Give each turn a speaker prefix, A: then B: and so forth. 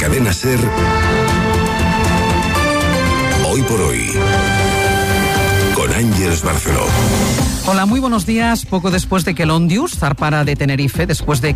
A: Cadena SER, Hoy por Hoy, con Ángeles Barceló.
B: Hola, muy buenos días. Poco después de que el Ondius zarpara de Tenerife, después de